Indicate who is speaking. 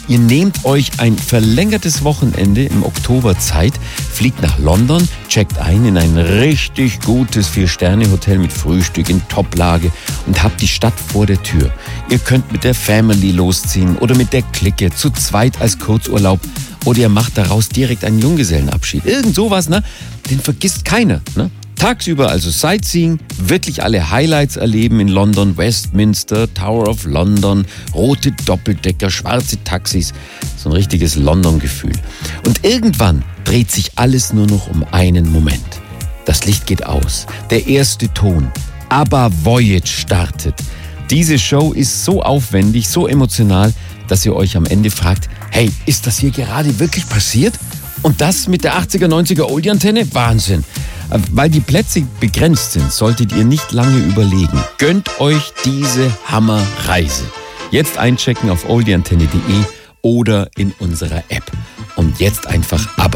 Speaker 1: Ihr nehmt euch ein verlängertes Wochenende im Oktober Zeit, fliegt nach London, checkt ein in ein richtig gutes 4-Sterne-Hotel mit Frühstück in Toplage und habt die Stadt vor der Tür. Ihr könnt mit der Family losziehen oder mit der Clique, zu zweit als Kurzurlaub, oder ihr macht daraus direkt einen Junggesellenabschied. Irgend sowas, ne? Den vergisst keiner, ne? Tagsüber also Sightseeing, wirklich alle Highlights erleben in London, Westminster, Tower of London, rote Doppeldecker, schwarze Taxis. So ein richtiges London-Gefühl. Und irgendwann dreht sich alles nur noch um einen Moment. Das Licht geht aus, der erste Ton, ABBA Voyage startet. Diese Show ist so aufwendig, so emotional, dass ihr euch am Ende fragt, hey, ist das hier gerade wirklich passiert? Und das mit der 80er, 90er Oldie-Antenne? Wahnsinn! Weil die Plätze begrenzt sind, solltet ihr nicht lange überlegen. Gönnt euch diese Hammerreise. Jetzt einchecken auf oldieantenne.de oder in unserer App. Und jetzt einfach ABBA